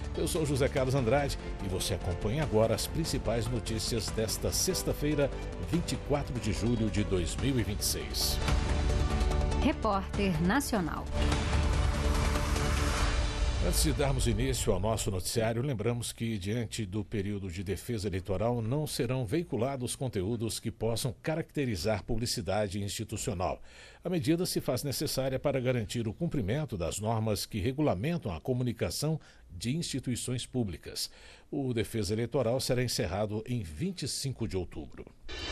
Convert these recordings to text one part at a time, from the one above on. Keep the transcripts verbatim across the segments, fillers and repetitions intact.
Eu sou José Carlos Andrade e você acompanha agora as principais notícias desta sexta-feira, vinte e quatro de julho de dois mil e vinte e seis. Repórter Nacional. Antes de darmos início ao nosso noticiário, lembramos que, diante do período de defesa eleitoral, não serão veiculados conteúdos que possam caracterizar publicidade institucional. A medida se faz necessária para garantir o cumprimento das normas que regulamentam a comunicação de instituições públicas. O defesa eleitoral será encerrado em vinte e cinco de outubro.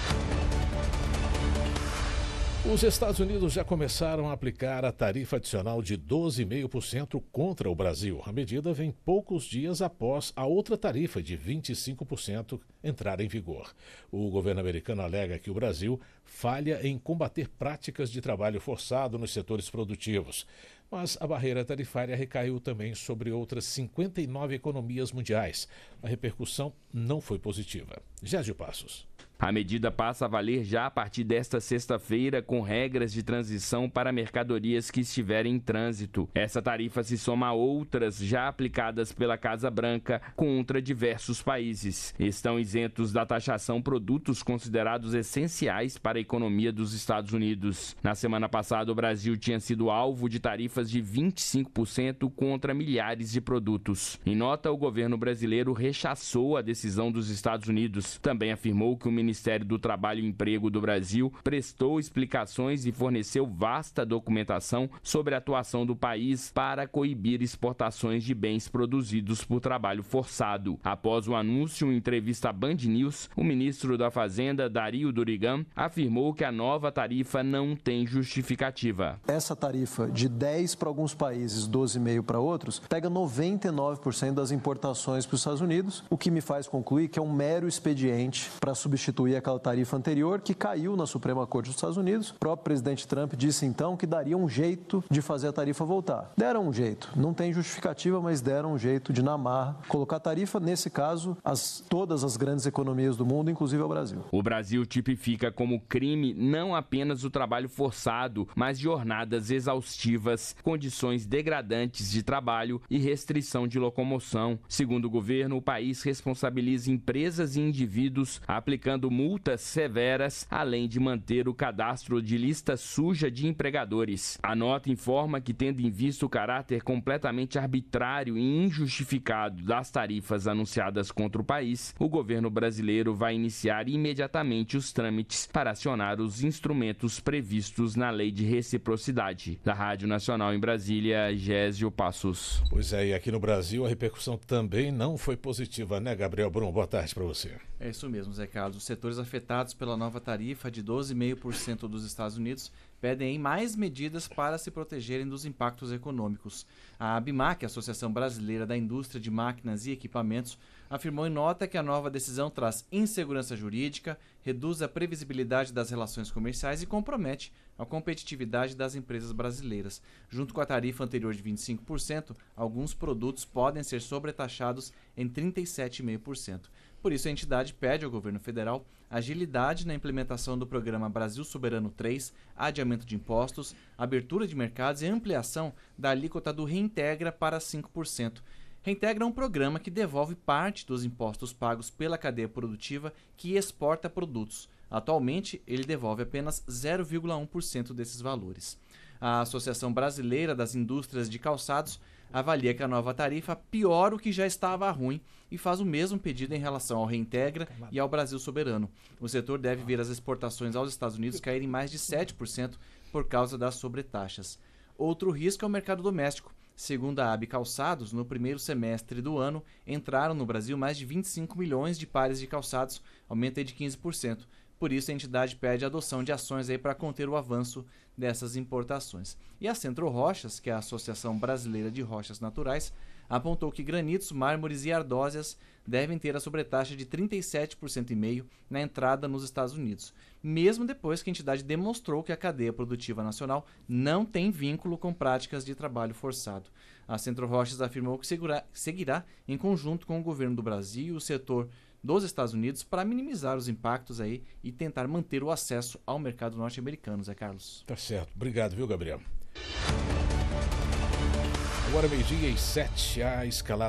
Os Estados Unidos já começaram a aplicar a tarifa adicional de doze vírgula cinco por cento contra o Brasil. A medida vem poucos dias após a outra tarifa de vinte e cinco por cento entrar em vigor. O governo americano alega que o Brasil falha em combater práticas de trabalho forçado nos setores produtivos. Mas a barreira tarifária recaiu também sobre outras cinquenta e nove economias mundiais. A repercussão não foi positiva. Gésio Passos. A medida passa a valer já a partir desta sexta-feira, com regras de transição para mercadorias que estiverem em trânsito. Essa tarifa se soma a outras já aplicadas pela Casa Branca contra diversos países. Estão isentos da taxação produtos considerados essenciais para a economia dos Estados Unidos. Na semana passada, o Brasil tinha sido alvo de tarifas de vinte e cinco por cento contra milhares de produtos. Em nota, o governo brasileiro rechaçou a decisão dos Estados Unidos. Também afirmou que o Ministério do Trabalho e Emprego do Brasil prestou explicações e forneceu vasta documentação sobre a atuação do país para coibir exportações de bens produzidos por trabalho forçado. Após o anúncio em entrevista à Band News, o ministro da Fazenda, Dario Durigan, afirmou que a nova tarifa não tem justificativa. Essa tarifa de dez para alguns países, doze vírgula cinco para outros, pega noventa e nove por cento das importações para os Estados Unidos, o que me faz concluir que é um mero expediente para substituir aquela tarifa anterior que caiu na Suprema Corte dos Estados Unidos. O próprio presidente Trump disse então que daria um jeito de fazer a tarifa voltar. Deram um jeito, não tem justificativa, mas deram um jeito de, na marra, colocar a tarifa, nesse caso, as, todas as grandes economias do mundo, inclusive o Brasil. O Brasil tipifica como crime não apenas o trabalho forçado, mas jornadas exaustivas, condições degradantes de trabalho e restrição de locomoção. Segundo o governo, o país responsabiliza empresas e indivíduos aplicando multas severas, além de manter o cadastro de lista suja de empregadores. A nota informa que, tendo em vista o caráter completamente arbitrário e injustificado das tarifas anunciadas contra o país, o governo brasileiro vai iniciar imediatamente os trâmites para acionar os instrumentos previstos na Lei de Reciprocidade. Da Rádio Nacional em Brasília, Gésio Passos. Pois é, e aqui no Brasil a repercussão também não foi positiva, né, Gabriel Brum? Boa tarde para você. É isso mesmo, Zé Carlos. Os setores afetados pela nova tarifa de doze vírgula cinco por cento dos Estados Unidos pedem mais medidas para se protegerem dos impactos econômicos. A ABIMAQ, Associação Brasileira da Indústria de Máquinas e Equipamentos, afirmou em nota que a nova decisão traz insegurança jurídica, reduz a previsibilidade das relações comerciais e compromete a competitividade das empresas brasileiras. Junto com a tarifa anterior de vinte e cinco por cento, alguns produtos podem ser sobretaxados em trinta e sete vírgula cinco por cento. Por isso, a entidade pede ao governo federal agilidade na implementação do programa Brasil Soberano três, adiamento de impostos, abertura de mercados e ampliação da alíquota do Reintegra para cinco por cento. Reintegra é um programa que devolve parte dos impostos pagos pela cadeia produtiva que exporta produtos. Atualmente, ele devolve apenas zero vírgula um por cento desses valores. A Associação Brasileira das Indústrias de Calçados avalia que a nova tarifa piora o que já estava ruim e faz o mesmo pedido em relação ao Reintegra e ao Brasil Soberano. O setor deve ver as exportações aos Estados Unidos caírem mais de sete por cento por causa das sobretaxas. Outro risco é o mercado doméstico. Segundo a A B Calçados, no primeiro semestre do ano, entraram no Brasil mais de vinte e cinco milhões de pares de calçados, aumento de quinze por cento. Por isso, a entidade pede a adoção de ações para conter o avanço dessas importações. E a Centro Rochas, que é a Associação Brasileira de Rochas Naturais, apontou que granitos, mármores e ardósias devem ter a sobretaxa de trinta e sete por cento e meio na entrada nos Estados Unidos, mesmo depois que a entidade demonstrou que a cadeia produtiva nacional não tem vínculo com práticas de trabalho forçado. A Centro Rochas afirmou que seguirá, seguirá em conjunto com o governo do Brasil e o setor dos Estados Unidos para minimizar os impactos aí e tentar manter o acesso ao mercado norte-americano, Zé Carlos. Tá certo. Obrigado, viu, Gabriel? Agora meio-dia e sete, a escalada